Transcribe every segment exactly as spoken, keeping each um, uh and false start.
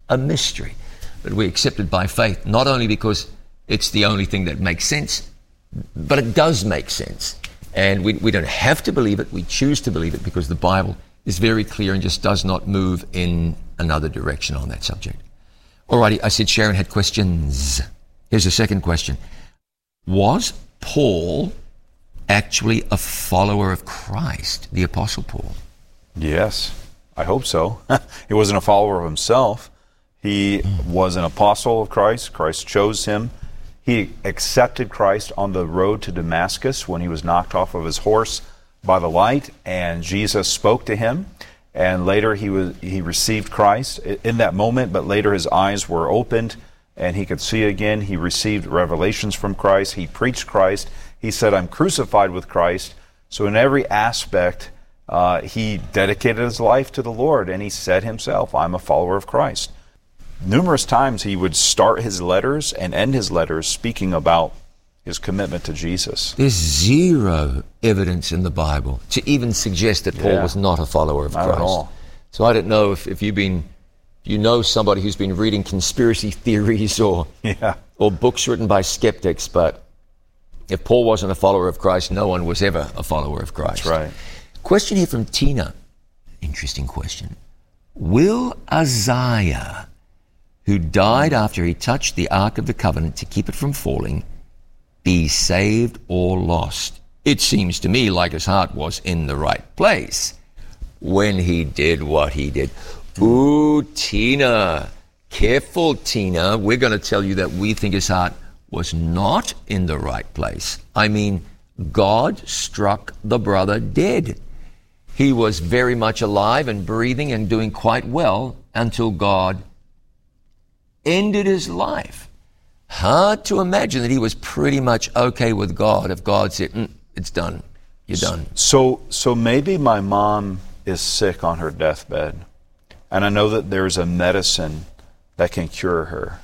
a mystery. But we accept it by faith, not only because it's the only thing that makes sense, but it does make sense. And we, we don't have to believe it. We choose to believe it because the Bible is very clear and just does not move in another direction on that subject. Alrighty, I said Sharon had questions. Here's the second question. Was Paul actually a follower of Christ, the Apostle Paul? Yes, I hope so. He wasn't a follower of himself. He mm. was an apostle of Christ. Christ chose him. He accepted Christ on the road to Damascus when he was knocked off of his horse by the light, and Jesus spoke to him. And later he was he received Christ in that moment, but later his eyes were opened and he could see again. He received revelations from Christ. He preached Christ. He said, I'm crucified with Christ. So in every aspect, uh, he dedicated his life to the Lord, and he said himself, I'm a follower of Christ. Numerous times he would start his letters and end his letters speaking about his commitment to Jesus. There's zero evidence in the Bible to even suggest that Paul yeah. was not a follower of not Christ. At all. So I don't know if, if you've been, you know somebody who's been reading conspiracy theories or yeah. or books written by skeptics, but if Paul wasn't a follower of Christ, no one was ever a follower of Christ. That's right. Question here from Tina. Interesting question. Will Uzziah, who died after he touched the Ark of the Covenant to keep it from falling, be saved or lost? It seems to me like his heart was in the right place when he did what he did. Ooh, Tina. Careful, Tina. We're going to tell you that we think his heart was not in the right place. I mean, God struck the brother dead. He was very much alive and breathing and doing quite well until God ended his life. Hard to imagine that he was pretty much okay with God if God said, mm, it's done, you're done. So, so maybe my mom is sick on her deathbed, and I know that there's a medicine that can cure her,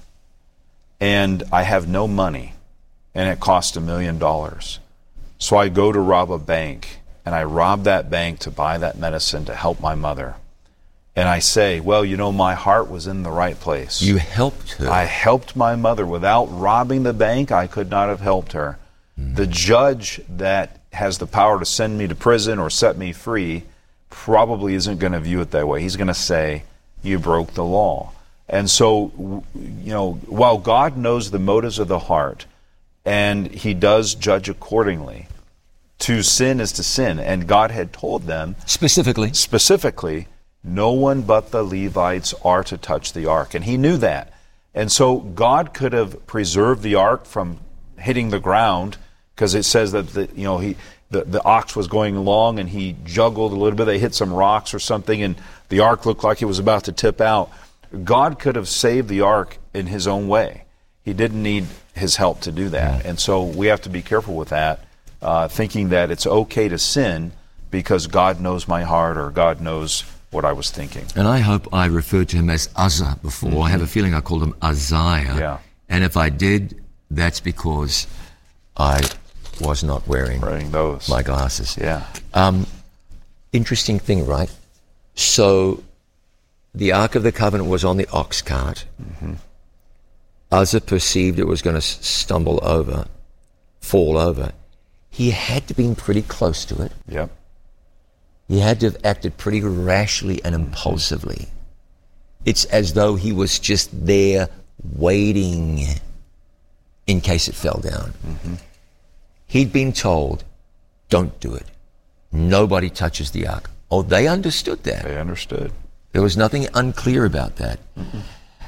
and I have no money, and it costs a million dollars. So I go to rob a bank, and I rob that bank to buy that medicine to help my mother. And I say, well, you know, my heart was in the right place. You helped her. I helped my mother. Without robbing the bank, I could not have helped her. Mm. The judge that has the power to send me to prison or set me free probably isn't going to view it that way. He's going to say, you broke the law. And so, you know, while God knows the motives of the heart, and he does judge accordingly, to sin is to sin. And God had told them, Specifically? Specifically, no one but the Levites are to touch the ark. And he knew that. And so God could have preserved the ark from hitting the ground, because it says that the, you know he the, the ox was going along and he juggled a little bit. They hit some rocks or something, and the ark looked like it was about to tip out. God could have saved the ark in his own way. He didn't need his help to do that. And so we have to be careful with that, uh, thinking that it's okay to sin because God knows my heart or God knows what I was thinking. And I hope I referred to him as Uzzah before. Mm-hmm. I have a feeling I called him Uzziah. Yeah. And if I did, that's because I was not wearing, wearing those. my glasses. Yeah. Um, interesting thing, right? So the Ark of the Covenant was on the ox cart. Mm-hmm. Uzzah perceived it was going to stumble over, fall over. He had to have been pretty close to it. Yep. He had to have acted pretty rashly and impulsively. It's as though he was just there waiting in case it fell down. Mm-hmm. He'd been told, don't do it. Nobody touches the ark. Oh, they understood that. They understood. There was nothing unclear about that. Mm-hmm.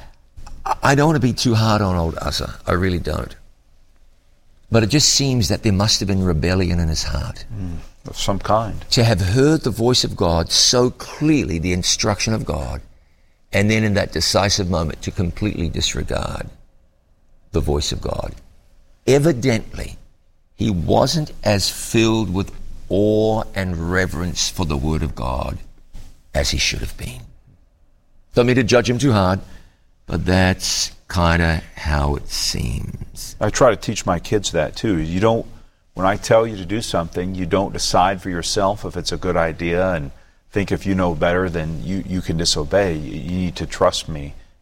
I don't want to be too hard on old Uzzah. I really don't. But it just seems that there must have been rebellion in his heart. Mm, of some kind. To have heard the voice of God so clearly, the instruction of God, and then in that decisive moment to completely disregard the voice of God. Evidently, he wasn't as filled with awe and reverence for the Word of God as he should have been. Don't mean to judge him too hard, but that's kind of how it seems. I try to teach my kids that too. You don't, when I tell you to do something, you don't decide for yourself if it's a good idea and think if you know better, then you, you can disobey. You, you need to trust me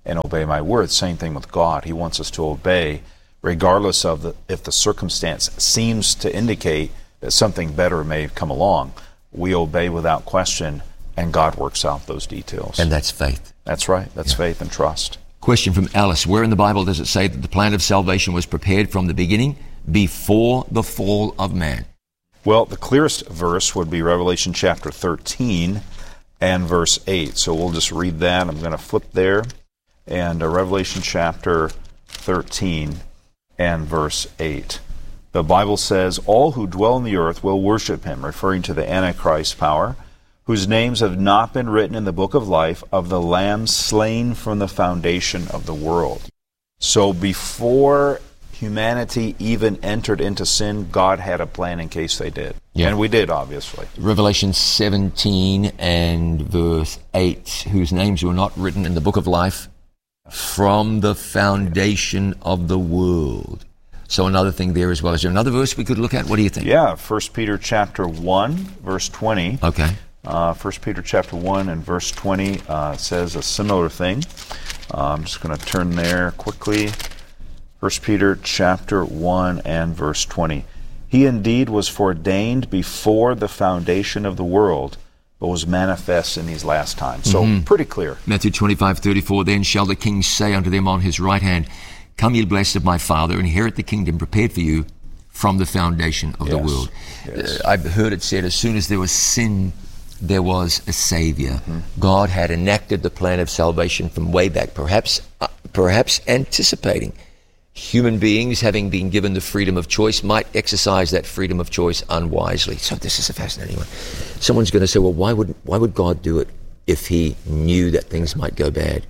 and obey my word. Same thing with God. He wants us to obey regardless of the, if the circumstance seems to indicate that something better may come along. We obey without question, and God works out those details. And that's faith. That's right. That's yeah. faith and trust. Question from Alice. Where in the Bible does it say that the plan of salvation was prepared from the beginning, before the fall of man? Well, the clearest verse would be Revelation chapter thirteen and verse eight. So we'll just read that. I'm going to flip there. And uh, Revelation chapter thirteen and verse eight. The Bible says, all who dwell on the earth will worship him, referring to the Antichrist power, whose names have not been written in the book of life of the Lamb slain from the foundation of the world. So before humanity even entered into sin, God had a plan in case they did. Yeah. And we did, obviously. Revelation seventeen and verse eight, whose names were not written in the book of life from the foundation of the world. So another thing there as well. Is there another verse we could look at? What do you think? Yeah, First Peter chapter one, verse twenty. Okay. Uh, First Peter chapter one and verse twenty uh, says a similar thing. Uh, I'm just going to turn there quickly. First Peter chapter one and verse twenty. He indeed was foreordained before the foundation of the world, but was manifest in these last times. So mm-hmm. pretty clear. Matthew twenty-five thirty-four. Then shall the king say unto them on his right hand, come ye blessed of my Father, inherit the kingdom prepared for you from the foundation of yes. the world. Yes. Uh, I've heard it said, as soon as there was sin, there was a Savior. Mm-hmm. God had enacted the plan of salvation from way back, perhaps, uh, perhaps anticipating human beings, having been given the freedom of choice, might exercise that freedom of choice unwisely. So this is a fascinating one. Someone's going to say, well, why would why would God do it if he knew that things might go bad?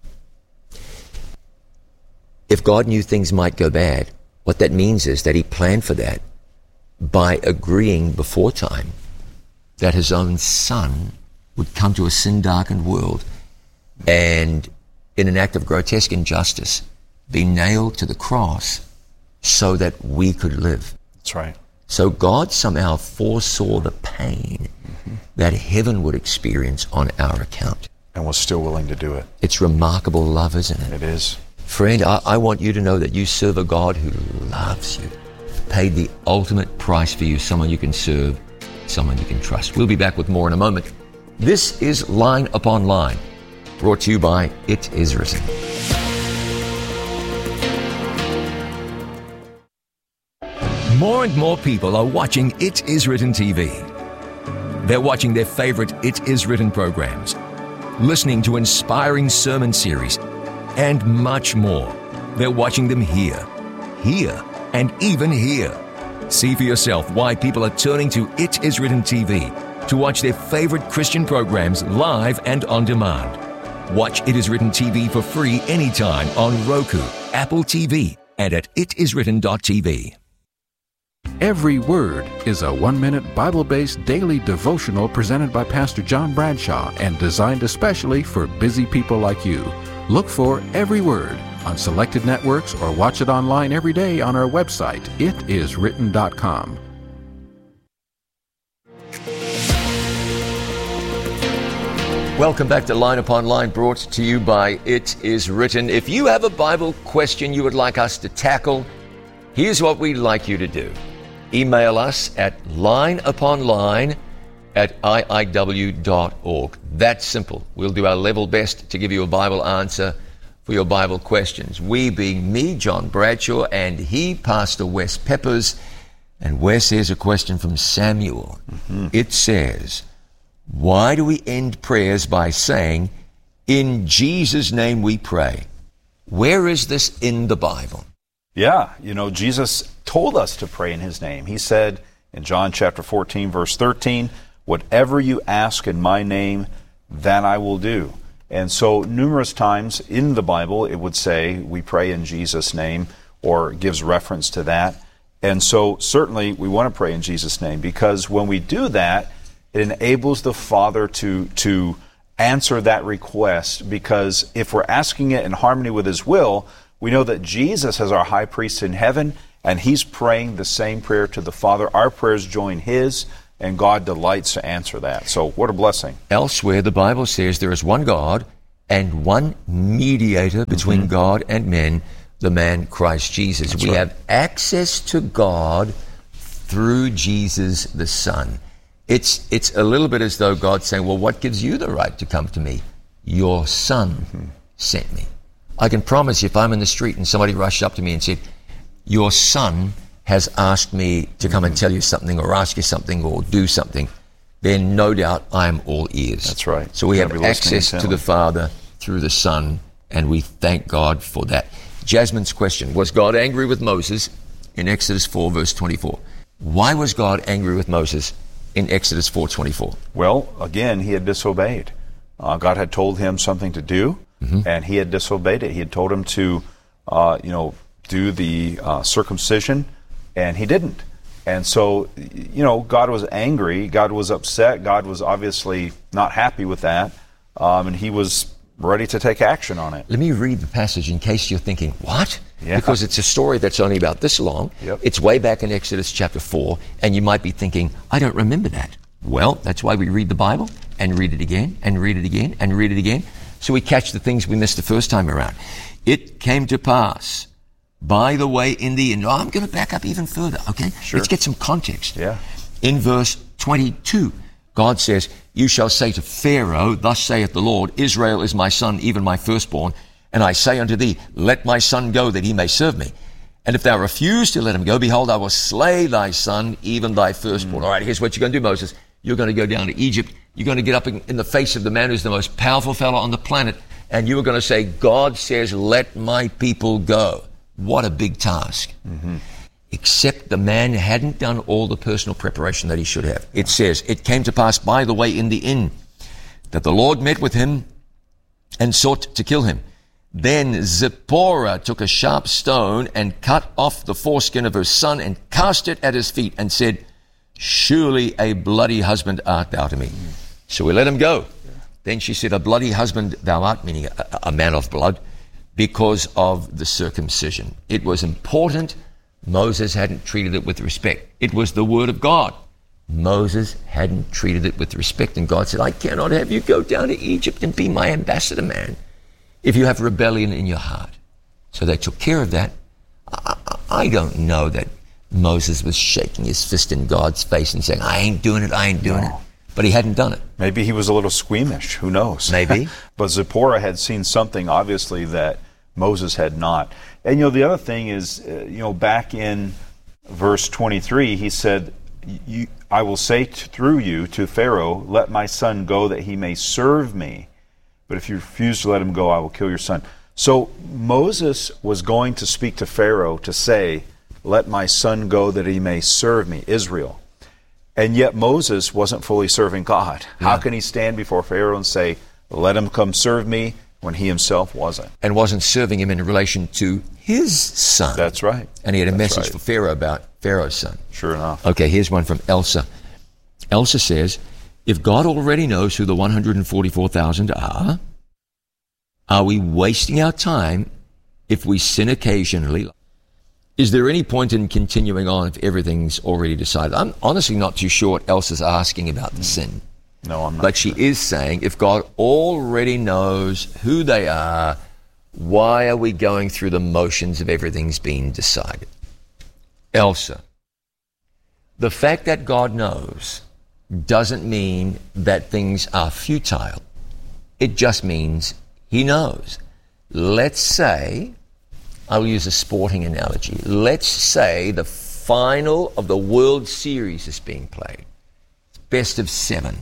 If God knew things might go bad, what that means is that he planned for that by agreeing before time that his own son would come to a sin-darkened world and, in an act of grotesque injustice, be nailed to the cross so that we could live. That's right. So God somehow foresaw the pain mm-hmm. that heaven would experience on our account. And was still willing to do it. It's remarkable love, isn't it? It is. Friend, I, I want you to know that you serve a God who loves you, paid the ultimate price for you, someone you can serve, someone you can trust. We'll be back with more in a moment. This is Line Upon Line, brought to you by It Is Written. More and more people are watching It Is Written T V. They're watching their favorite It Is Written programs, listening to inspiring sermon series, and much more. They're watching them here, here, and even here. See for yourself why people are turning to It Is Written T V to watch their favorite Christian programs live and on demand. Watch It Is Written T V for free anytime on Roku, Apple T V, and at it is written dot t v. Every Word is a one-minute Bible-based daily devotional presented by Pastor John Bradshaw and designed especially for busy people like you. Look for Every Word on selected networks or watch it online every day on our website, it is written dot com. Welcome back to Line Upon Line, brought to you by It Is Written. If you have a Bible question you would like us to tackle, here's what we'd like you to do. Email us at lineuponline at I I W dot org. That's simple. We'll do our level best to give you a Bible answer for your Bible questions. We being me, John Bradshaw, and he, Pastor Wes Peppers. And Wes, here's a question from Samuel. Mm-hmm. It says, why do we end prayers by saying, in Jesus' name we pray? Where is this in the Bible? Yeah, you know, Jesus told us to pray in his name. He said in John chapter fourteen, verse thirteen, whatever you ask in my name, that I will do. And so numerous times in the Bible, it would say we pray in Jesus' name, or gives reference to that. And so certainly we want to pray in Jesus' name, because when we do that, it enables the Father to, to answer that request, because if we're asking it in harmony with his will, we know that Jesus is our high priest in heaven, and he's praying the same prayer to the Father. Our prayers join his, and God delights to answer that. So what a blessing. Elsewhere, the Bible says there is one God, and one mediator between mm-hmm. God and men, the man Christ Jesus. That's we right. have access to God through Jesus the Son. It's it's a little bit as though God's saying, well, what gives you the right to come to me? Your Son mm-hmm. sent me. I can promise you, if I'm in the street and somebody rushed up to me and said, your son has asked me to come mm-hmm. and tell you something or ask you something or do something, then no doubt I'm all ears. That's right. So we have access to the Father through the Son, and we thank God for that. Jasmine's question, was God angry with Moses in Exodus four, verse twenty-four? Why was God angry with Moses in Exodus four twenty-four? Well, again, he had disobeyed. Uh, God had told him something to do, mm-hmm. and he had disobeyed it. He had told him to, uh, you know, do the uh, circumcision, and he didn't. And so, you know, God was angry. God was upset. God was obviously not happy with that, um, and he was ready to take action on it. Let me read the passage in case you're thinking, what? Yeah. Because it's a story that's only about this long. Yep. It's way back in Exodus chapter four, and you might be thinking, I don't remember that. Well, that's why we read the Bible and read it again and read it again and read it again, so we catch the things we missed the first time around. It came to pass, by the way, in the end. Oh, I'm going to back up even further, okay? Sure. Let's get some context. Yeah. In verse twenty-two, God says, you shall say to Pharaoh, thus saith the Lord, Israel is my son, even my firstborn. And I say unto thee, let my son go, that he may serve me. And if thou refuse to let him go, behold, I will slay thy son, even thy firstborn. Mm. All right, here's what you're going to do, Moses. You're going to go down to Egypt. You're going to get up in, in the face of the man who's the most powerful fellow on the planet. And you are going to say, God says, let my people go. What a big task. Mm-hmm. Except the man hadn't done all the personal preparation that he should have. It says, it came to pass by the way in the inn that the Lord met with him and sought to kill him. Then Zipporah took a sharp stone and cut off the foreskin of her son and cast it at his feet and said, surely a bloody husband art thou to me. Mm. So we let him go. Yeah. Then she said, a bloody husband thou art, meaning a, a man of blood, because of the circumcision. It was important. Moses hadn't treated it with respect. It was the word of God. Moses hadn't treated it with respect. And God said, I cannot have you go down to Egypt and be my ambassador, man, if you have rebellion in your heart. So they took care of that. I, I don't know that Moses was shaking his fist in God's face and saying, I ain't doing it, I ain't doing no. it. But he hadn't done it. Maybe he was a little squeamish. Who knows? Maybe. But Zipporah had seen something, obviously, that Moses had not. And, you know, the other thing is, uh, you know, back in verse twenty-three, he said, you, I will say t- through you to Pharaoh, let my son go that he may serve me. But if you refuse to let him go, I will kill your son. So Moses was going to speak to Pharaoh to say, let my son go that he may serve me, Israel. And yet Moses wasn't fully serving God. Yeah. How can he stand before Pharaoh and say, let him come serve me, when he himself wasn't? And wasn't serving him in relation to his son. That's right. And he had a That's message right. for Pharaoh about Pharaoh's son. Sure enough. Okay, here's one from Elsa. Elsa says, if God already knows who the one hundred forty-four thousand are, are we wasting our time if we sin occasionally? Is there any point in continuing on if everything's already decided? I'm honestly not too sure what Elsa's asking about the sin. No, I'm not. But she sure. is saying, if God already knows who they are, why are we going through the motions of everything's being decided? Elsa, the fact that God knows doesn't mean that things are futile. It just means he knows. Let's say, I'll use a sporting analogy. Let's say the final of the World Series is being played. It's best of seven.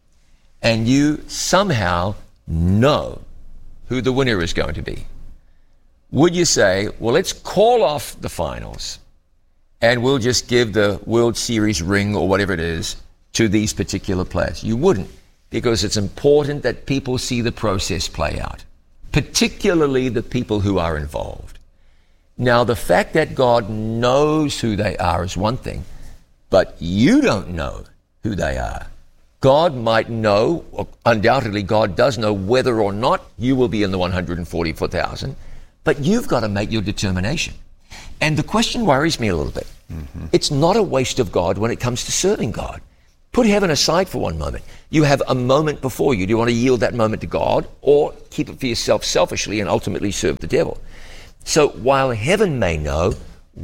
And you somehow know who the winner is going to be. Would you say, well, let's call off the finals and we'll just give the World Series ring or whatever it is to these particular players? You wouldn't, because it's important that people see the process play out, particularly the people who are involved. Now, the fact that God knows who they are is one thing, but you don't know who they are. God might know, or undoubtedly God does know, whether or not you will be in the one hundred forty-four thousand, but you've got to make your determination. And the question worries me a little bit. Mm-hmm. It's not a waste of God when it comes to serving God. Put heaven aside for one moment. You have a moment before you. Do you want to yield that moment to God or keep it for yourself selfishly and ultimately serve the devil? So while heaven may know,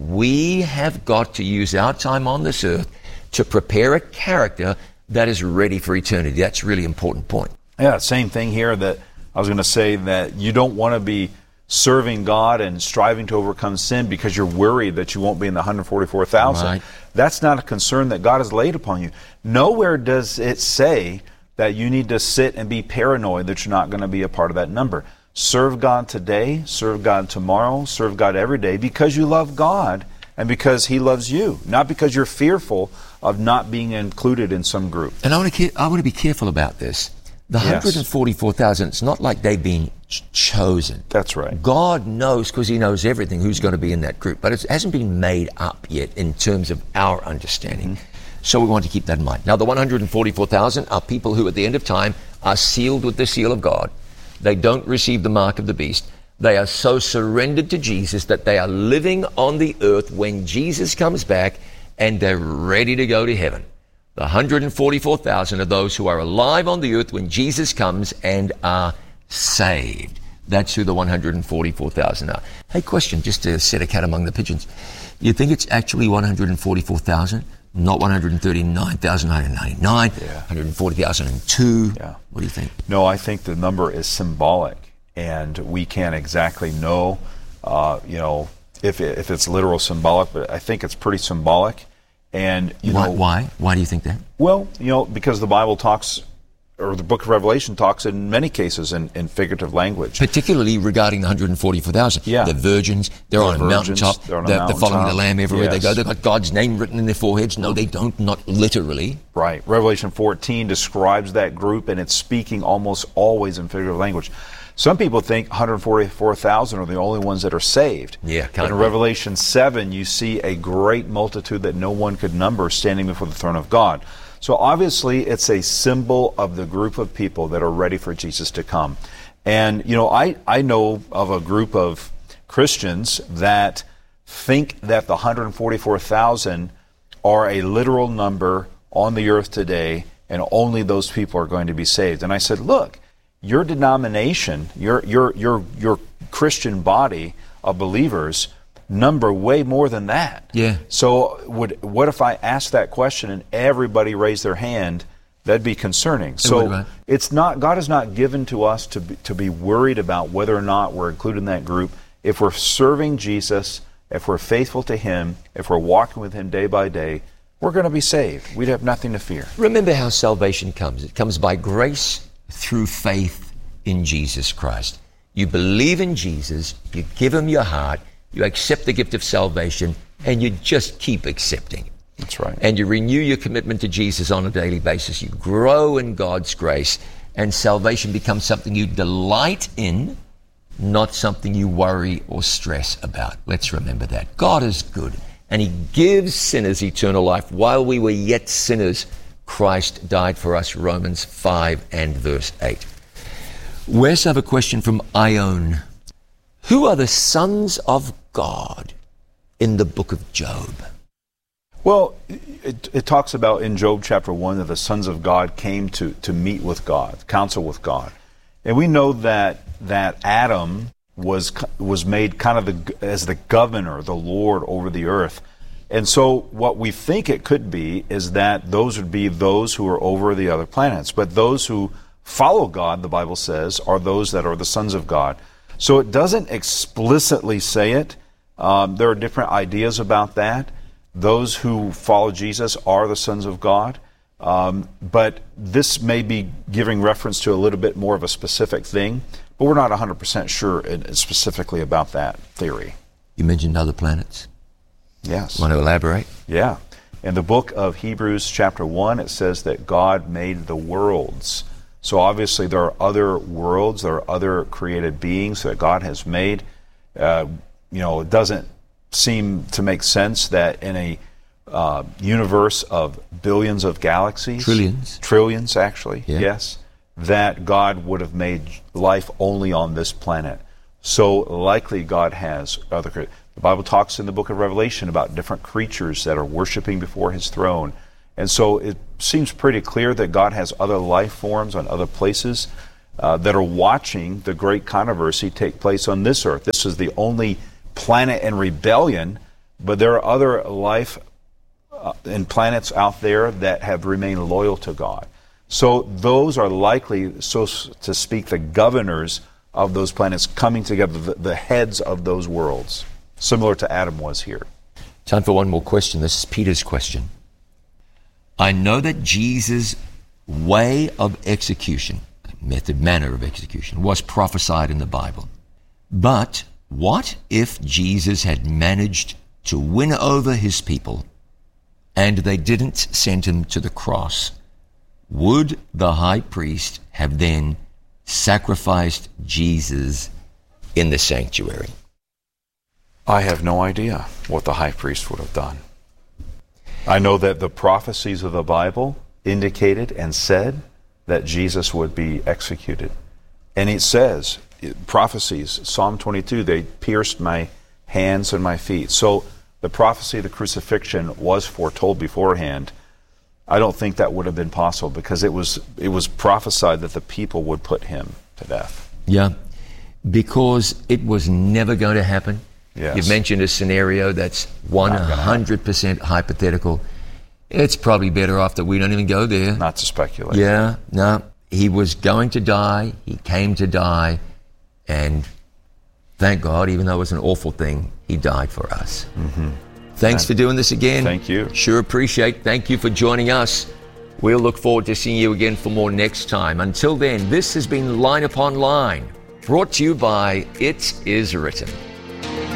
we have got to use our time on this earth to prepare a character that is ready for eternity. That's a really important point. Yeah, same thing here that I was going to say, that you don't want to be serving God and striving to overcome sin because you're worried that you won't be in the one hundred forty-four thousand. Right. That's not a concern that God has laid upon you. Nowhere does it say that you need to sit and be paranoid that you're not going to be a part of that number. Serve God today, serve God tomorrow, serve God every day because you love God and because He loves you, not because you're fearful of not being included in some group. And I want to, I want to be careful about this. The Yes. one hundred forty-four thousand, it's not like they've been ch- chosen. That's right. God knows, because He knows everything, who's going to be in that group. But it hasn't been made up yet in terms of our understanding. Mm-hmm. So we want to keep that in mind. Now, the one hundred forty-four thousand are people who at the end of time are sealed with the seal of God. They don't receive the mark of the beast. They are so surrendered to Jesus that they are living on the earth when Jesus comes back, and they're ready to go to heaven. The one hundred forty-four thousand are those who are alive on the earth when Jesus comes and are saved. That's who the one hundred forty-four thousand are. Hey, question, just to set a cat among the pigeons. You think it's actually one hundred forty-four thousand, not one hundred thirty-nine thousand nine hundred ninety-nine, Yeah. one hundred forty thousand two? Yeah. What do you think? No, I think the number is symbolic, and we can't exactly know, uh, you know, if it, if it's literal symbolic, but I think it's pretty symbolic. And you Why, know, why? Why do you think that? well, you know, because the Bible talks, or the Book of Revelation talks in many cases in, in figurative language. Particularly regarding the one hundred forty-four thousand. Yeah. They're virgins. They're, They're on a virgins, mountaintop. they're on a They're, they're following mountaintop. the Lamb everywhere Yes. they go. They've got God's name written in their foreheads. No, they don't. Not literally. Right. Revelation fourteen describes that group, and it's speaking almost always in figurative language. Some people think one hundred forty-four thousand are the only ones that are saved. Yeah, In can't be. Revelation seven, you see a great multitude that no one could number standing before the throne of God. So obviously, it's a symbol of the group of people that are ready for Jesus to come. And, you know, I, I know of a group of Christians that think that the one hundred forty-four thousand are a literal number on the earth today, and only those people are going to be saved. And I said, look, your denomination, your your your your Christian body of believers number way more than that. Yeah. So would what if I asked that question and everybody raised their hand? That'd be concerning. would, So right. it's not, God has not given to us to be, to be worried about whether or not we're included in that group. If we're serving Jesus, if we're faithful to Him, if we're walking with Him day by day, we're going to be saved. We'd have nothing to fear. Remember how salvation comes. It comes by grace through faith in Jesus Christ. You believe in Jesus, you give Him your heart, you accept the gift of salvation, and you just keep accepting it. That's right. And you renew your commitment to Jesus on a daily basis. You grow in God's grace, and salvation becomes something you delight in, not something you worry or stress about. Let's remember that. God is good, and He gives sinners eternal life. While we were yet sinners, Christ died for us, Romans five and verse eight. Wes, I have a question from Ione. Who are the sons of God in the book of Job? Well, it, it talks about in Job chapter one that the sons of God came to, to meet with God, counsel with God. And we know that that Adam was was made kind of the, as the governor, the Lord over the earth. And so what we think it could be is that those would be those who are over the other planets. But those who follow God, the Bible says, are those that are the sons of God. So it doesn't explicitly say it. Um, there are different ideas about that. Those who follow Jesus are the sons of God. Um, but this may be giving reference to a little bit more of a specific thing, but we're not one hundred percent sure specifically about that theory. You mentioned other planets. Yes. Want to elaborate? Yeah. In the book of Hebrews chapter one, it says that God made the worlds. So obviously there are other worlds, there are other created beings that God has made. Uh, you know, it doesn't seem to make sense that in a uh, universe of billions of galaxies, Trillions. trillions actually, Yeah. yes, that God would have made life only on this planet. So likely God has other creatures. The Bible talks in the book of Revelation about different creatures that are worshiping before His throne. And so it seems pretty clear that God has other life forms on other places uh, that are watching the great controversy take place on this earth. This is the only planet in rebellion, but there are other life uh, and planets out there that have remained loyal to God. So those are likely, so to speak, the governors of those planets coming together, the, the heads of those worlds, similar to Adam was here. Time for one more question. This is Peter's question. I know that Jesus' way of execution, method, manner of execution, was prophesied in the Bible. But what if Jesus had managed to win over his people and they didn't send him to the cross? Would the high priest have then sacrificed Jesus in the sanctuary? I have no idea what the high priest would have done. I know that the prophecies of the Bible indicated and said that Jesus would be executed. And it says, prophecies, Psalm twenty-two, they pierced my hands and my feet. So the prophecy of the crucifixion was foretold beforehand. I don't think that would have been possible because it was it was prophesied that the people would put him to death. Yeah, because it was never going to happen. Yes. You've mentioned a scenario that's one hundred percent hypothetical. It's probably better off that we don't even go there. Not to speculate. Yeah, no. He was going to die. He came to die. And thank God, even though it was an awful thing, he died for us. Mm-hmm. Thanks for doing this again. Thank you. Sure appreciate. Thank you for joining us. We'll look forward to seeing you again for more next time. Until then, this has been Line Upon Line, brought to you by It Is Written.